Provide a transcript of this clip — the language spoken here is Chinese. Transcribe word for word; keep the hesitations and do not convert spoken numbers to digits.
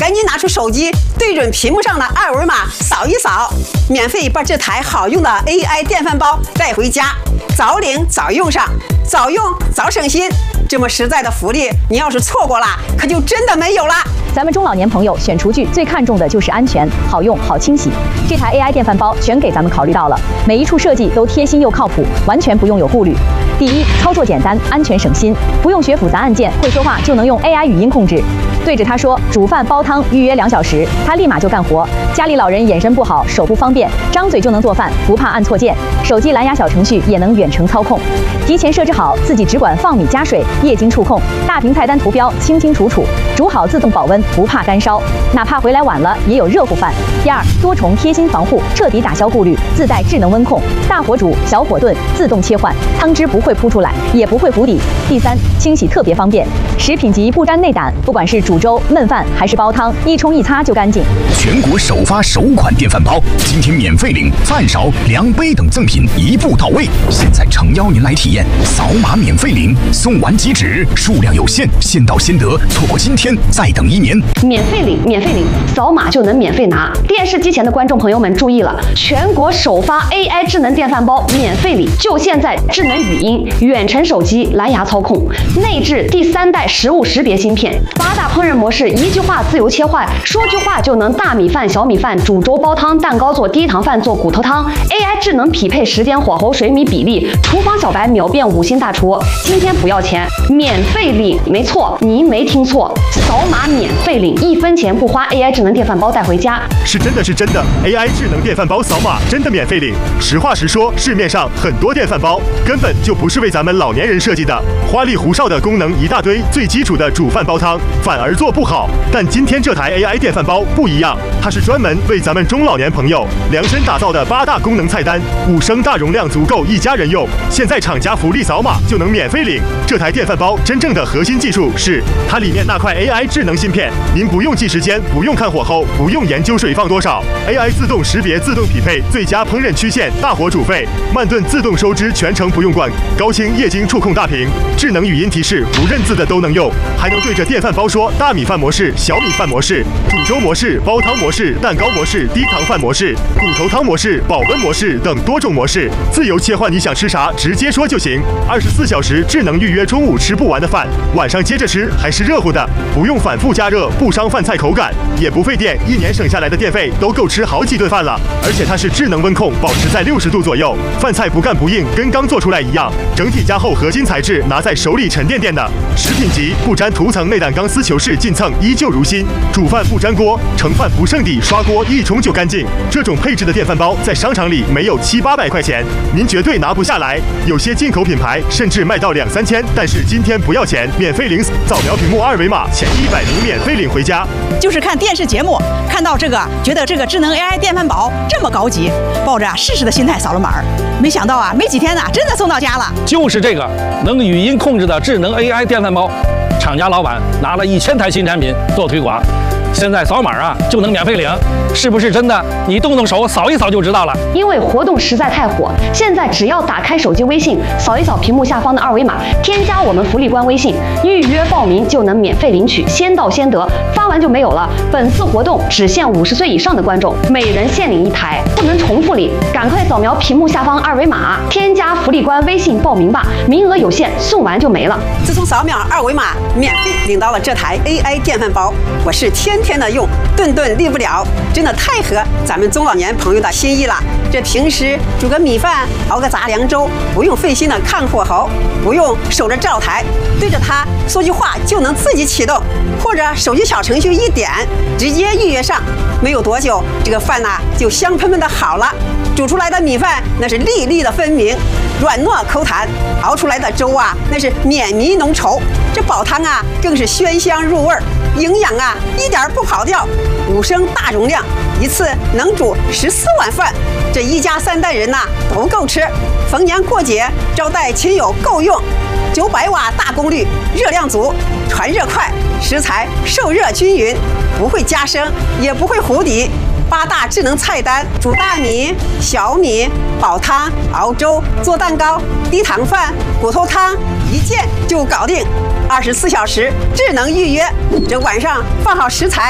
赶紧拿出手机，对准屏幕上的二维码扫一扫，免费把这台好用的 A I 电饭煲带回家，早领早用上，早用早省心。这么实在的福利，你要是错过了，可就真的没有了。 咱们中老年朋友选厨具最看重的就是安全、好用、好清洗。这台 A I 电饭煲全给咱们考虑到了，每一处设计都贴心又靠谱，完全不用有顾虑。第一，操作简单，安全省心，不用学复杂按键，会说话就能用 A I 语音控制。对着它说煮饭煲汤，预约两小时，它立马就干活。家里老人眼神不好，手不方便，张嘴就能做饭，不怕按错键。手机蓝牙小程序也能远程操控，提前设置好，自己只管放米加水，液晶触控，大屏菜单图标清清楚楚，煮好自动保温，不怕干烧，哪怕回来晚了也有热乎饭。第二，多重贴心防护，彻底打消顾虑，自带智能温控，大火煮、小火炖自动切换，汤汁不会扑出来，也不会糊底。第三，清洗特别方便，食品级不沾内胆，不管是煮粥、焖饭还是煲汤，一冲一擦就干净。 全国首发首款电饭煲，今天免费领饭勺、量杯等赠品一步到位。现在诚邀您来体验，扫码免费领，送完即止，数量有限，先到先得，错过今天再等一年。 免费领，免费领，扫码就能免费拿。电视机前的观众朋友们注意了，全国首发 A I 智能电饭煲免费领，就现在！智能语音、远程手机、蓝牙操控，内置第三代食物识别芯片，八大烹饪模式一句话自由切换，说句话就能大米饭、小米饭、煮粥、煲汤、蛋糕做低糖饭、做骨头汤。A I 智能匹配时间、火候、水米比例，厨房小白秒变五星大厨。今天不要钱，免费领，没错，您没听错，扫码免费领，一分钱不花 ，A I 智能电饭煲带回家。 是真的是真的 ，A I 智能电饭煲扫码真的免费领。实话实说，市面上很多电饭煲根本就不是为咱们老年人设计的，花里胡哨的功能一大堆，最基础的煮饭煲汤反而做不好。但今天这台 A I 电饭煲不一样，它是专门为咱们中老年朋友量身打造的八大功能菜单，五升大容量足够一家人用。现在厂家福利扫码就能免费领。这台电饭煲真正的核心技术是它里面那块 A I 智能芯片，您不用记时间，不用看火候，不用研究水放多少 ，A I 自动识别、自动匹配最佳烹饪曲线、大火煮沸、慢炖自动收汁，全程不用管，高清液晶触控大屏，智能语音提示，不认字的都能用，还能对着电饭煲说大米饭模式、小米饭模式、煮粥模式、煲汤模式、蛋糕模式、低糖饭模式、骨头汤模式、保温模式等多种模式，自由切换你想吃啥，直接说就行。二十四小时智能预约中午吃不完的饭，晚上接着吃还是热乎的，不用反复加热，不伤饭菜口感，也不费电，一年省下来的电费都够吃好几顿饭了。而且它是智能温控，保持在六十度左右，饭菜不干不硬，跟刚做出来一样。整体加厚合金材质，拿在手里沉甸甸的。食品级不沾涂层内胆钢丝球式进蹭，依旧如新。煮饭不粘锅，盛饭不剩底，刷锅一冲就干净。这种配置的电饭煲在商场里没有七八百块钱，您绝对拿不下来。有些进口品牌甚至卖到两三千，但是今天不要钱，免费领，扫描屏幕二维码，前一百名免费领回家。 就是看电视节目看到这个，觉得这个智能 A I 电饭煲这么高级，抱着试试的心态扫了码，没想到啊，没几天呢、啊，真的送到家了。 就是这个能语音控制的智能 A I 电饭煲，厂家老板拿了一千台新产品做推广，现在扫码啊就能免费领，是不是真的？你动动手扫一扫就知道了。 因为活动实在太火，现在只要打开手机微信，扫一扫屏幕下方的二维码，添加我们福利官微信，预约报名就能免费领取，先到先得，发完就没有了。本次活动只限五十岁以上的观众，每人限领一台，不能重复领。赶快扫描屏幕下方二维码，添加福利官微信报名吧，名额有限，送完就没了。 自从扫描二维码免费领到了这台 A I 电饭煲，我是天天的用，顿顿离不了，真的太合咱们中老年朋友的心意了。这平时煮个米饭，熬个杂粮粥，不用费心的看火候，不用守着灶台，对着它说句话就能自己启动，或者手机小程序一点，直接预约上，没有多久，这个饭呢就香喷喷的好了。煮出来的米饭那是粒粒的分明，软糯口弹；熬出来的粥啊，那是绵密浓稠。这煲汤啊，更是鲜香入味儿，营养啊一点不跑掉。五升大容量，一次能煮十四碗饭，这一家三代人呐、啊、都够吃。逢年过节招待亲友够用。九百瓦大功率，热量足，传热快，食材受热均匀，不会加生，也不会糊底。八大智能菜单：煮大米、小米、煲汤、熬粥、做蛋糕、低糖饭、骨头汤，一键就搞定。二十四小时智能预约，这晚上放好食材。